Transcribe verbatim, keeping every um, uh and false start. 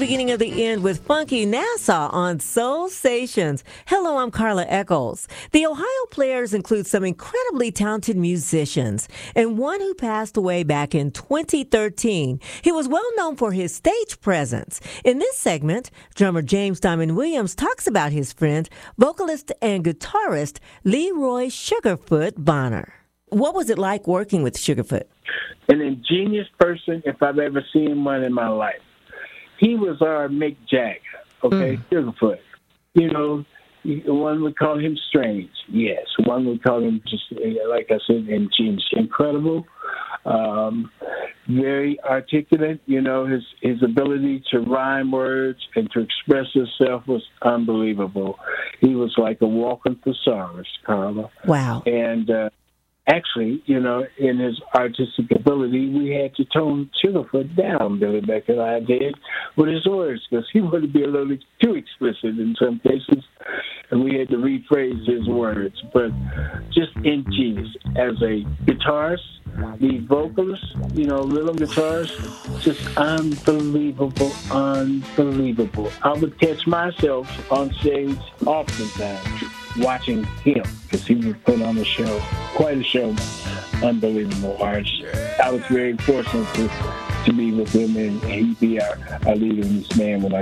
beginning of the end with Funky Nassau on Soul Stations. Hello, I'm Carla Eccles. The Ohio Players include some incredibly talented musicians and one who passed away back in twenty thirteen. He was well known for his stage presence. In this segment, drummer James Diamond Williams talks about his friend, vocalist and guitarist Leroy Sugarfoot Bonner. What was it like working with Sugarfoot? An ingenious person, if I've ever seen one in my life. He was our Mick Jagger, okay, mm. Sugarfoot. You know, one would call him strange, yes. One would call him, just like I said, ingenious, incredible, um, very articulate. You know, his, his ability to rhyme words and to express himself was unbelievable. He was like a walking thesaurus, Carla. Wow. And, uh, Actually, you know, in his artistic ability, we had to tone Sugarfoot down, Billy Beck and I did, with his words, because he wanted to be a little too explicit in some cases, and we had to rephrase his words. But just ingenious. As a guitarist, the vocalist, you know, rhythm guitarist, just unbelievable, unbelievable. I would catch myself on stage oftentimes watching him, because he would put on a show, quite a show, unbelievable artist. I was very fortunate to, to be with him, and he'd be our, our leader in this man when I